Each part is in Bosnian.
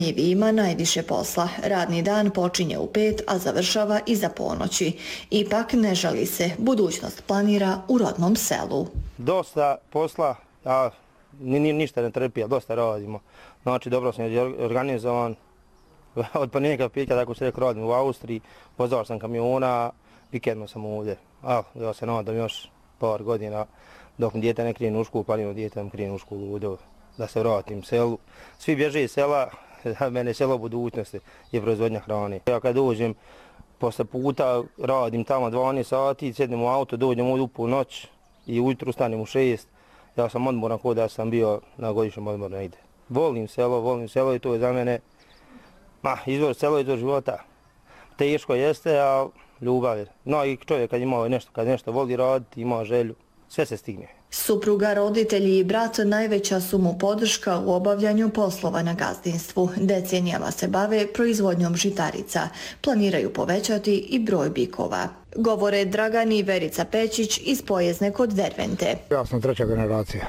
Njivi ima najviše posla. Radni dan počinje u 5, a završava iza ponoći. Ipak ne žali se, budućnost planira u rodnom selu. Dosta posla, a ništa ne trpi, a dosta radimo. Znači, dobro sam organizovan. Od ponedjeljka petka, tako se rekao, radim u Austriji, vozao sam kamiona, vikendno sam ovdje. Ja se nadam još par godina, dok mi dijete ne krene u školu, planirano dijete mi krene u školu ovdje, da se vratim selu. Svi bježe iz sela, mene selo budućnosti je proizvodnja hrane. Ja kad dođem, posle puta radim tamo 12 sati, sjednem u auto, dođem ovdje u pol noć i ujutru stanem u 6. Ja sam odmoran kod da sam bio na godišnjem odmoru negdje. Volim selo i to je za mene izvor selo, izvor života. Teško jeste, a ljubav je. No i čovjek kad nešto voli raditi, ima želju, sve se stigne. Supruga, roditelji i brat najveća su mu podrška u obavljanju poslova na gazdinstvu. Decenijama se bave proizvodnjom žitarica. Planiraju povećati i broj bikova. Govore Dragan i Verica Pećić iz Pojezne kod Dervente. Ja sam 3. generacija.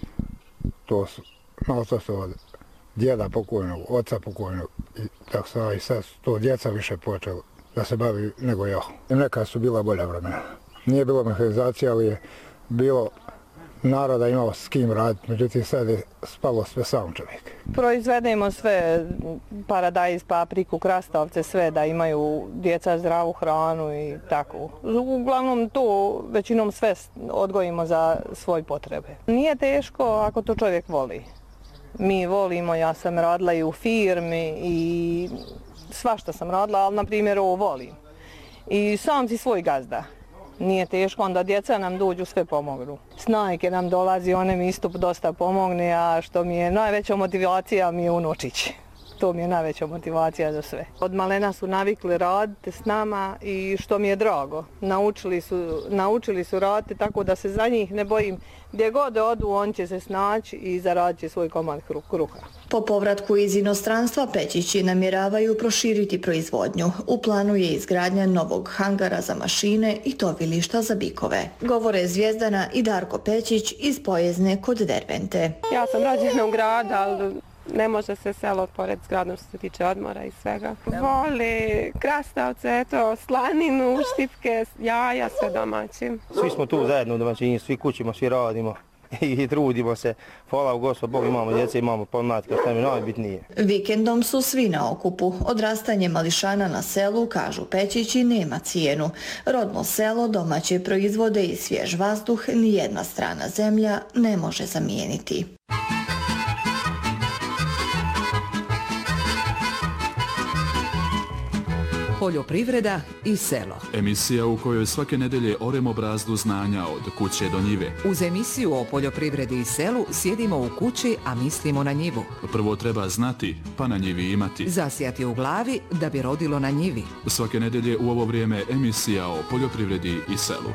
To su od djeda pokojnog, oca pokojnog. Tako sam i sad to djeca više počelo da se bavi nego ja. Neka su bila bolja vremena. Nije bilo mehanizacije, ali je bilo naroda imao s kim raditi, međutim sad je spalo sve sam čovjek. Proizvedemo sve, paradajz, papriku, krastavce, sve da imaju djeca zdravu hranu i tako. Uglavnom to većinom sve odgojimo za svoje potrebe. Nije teško ako to čovjek voli. Mi volimo, ja sam radila i u firmi i svašta sam radila, ali na primjer ovo volim. I sam si svoj gazda. Nije teško, onda djeca nam dođu, sve pomognu. Snajke nam dolazi, one mi isto dosta pomogne, a što mi je najveća motivacija mi je unučić. To mi je najveća motivacija za sve. Od malena su navikli raditi s nama i što mi je drago. Naučili su raditi tako da se za njih ne bojim. Gdje god odu, on će se snaći i zaradit će svoj komad kruha. Po povratku iz inostranstva Pećići namjeravaju proširiti proizvodnju. U planu je izgradnja novog hangara za mašine i tovilišta za bikove. Govore Zvijezdana i Darko Pećić iz Pojezne kod Dervente. Ja sam rođena u gradu, ali ne može se selo pored s gradom što se tiče odmora i svega. Vole krastavce, slaninu, štipke, jaja, sve domaći. Svi smo tu zajedno u domaćinstvu, svi kućimo, svi radimo i trudimo se. Hvala Gospod Bogu, imamo djece, imamo pomlatka, što nam je najbitnije. Vikendom su svi na okupu. Odrastanje mališana na selu, kažu Pećići, nema cijenu. Rodno selo, domaće proizvode i svjež vazduh nijedna strana zemlja ne može zamijeniti. Poljoprivreda i selo. Emisija u kojoj svake nedelje oremo brazdu znanja od kuće do njive. Uz emisiju o poljoprivredi i selu sjedimo u kući, a mislimo na njivu. Prvo treba znati, pa na njivi imati. Zasijati u glavi da bi rodilo na njivi. Svake nedelje u ovo vrijeme emisija o poljoprivredi i selu.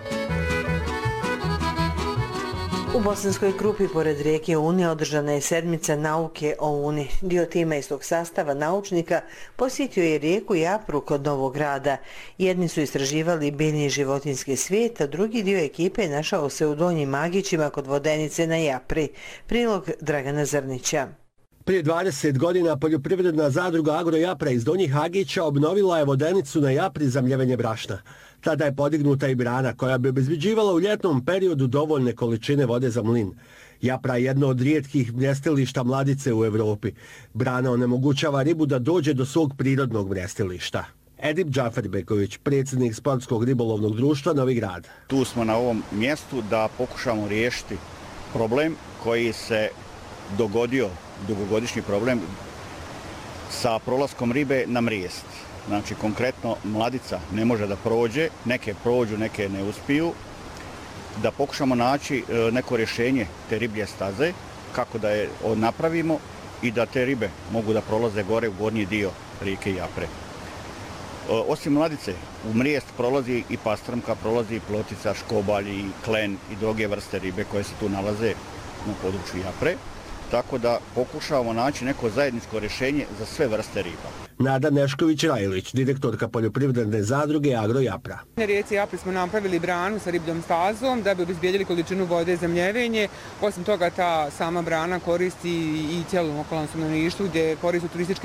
U Bosanskoj Krupi pored rijeke Une održana je sedmica nauke o Uni. Dio tima istog sastava naučnika posjetio je rijeku Japru kod Novog Grada. Jedni su istraživali biljni i životinjski svijet, a drugi dio ekipe našao se u Donjim Magićima kod Vodenice na Japri. Prilog Dragana Zrnića. Prije 20 godina poljoprivredna zadruga Agro Japra iz Donjih Hagića obnovila je Vodenicu na Japri za mljevenje brašna. Tada je podignuta i brana koja bi obezbeđivala u ljetnom periodu dovoljne količine vode za mlin. Japra je jedno od rijetkih mrjestilišta mladice u Evropi. Brana onemogućava ribu da dođe do svog prirodnog mrjestilišta. Edip Džaferbeković, predsjednik Sportskog ribolovnog društva Novi Grad. Tu smo na ovom mjestu da pokušamo riješiti problem koji se dogodio, dugogodišnji problem, sa prolaskom ribe na mrijest. Znači, konkretno, mladica ne može da prođe, neke prođu, neke ne uspiju. Da pokušamo naći neko rješenje te riblje staze, kako da je napravimo i da te ribe mogu da prolaze gore u gornji dio rijeke Japre. Osim mladice, u mrijest prolazi i pastrmka, prolazi i plotica, škobalj i klen i druge vrste ribe koje se tu nalaze na području Japre. Tako da pokušavamo naći neko zajedničko rješenje za sve vrste riba. Nada Nešković-Rajlić, direktorka poljoprivredne zadruge Agro Japra. Na rijeci Japri smo napravili branu sa ribljom stazom da bi obezbijedili količinu vode za mljevenje. Osim toga, ta sama brana koristi i cijelom okolnom stanovništvu gdje koriste turističke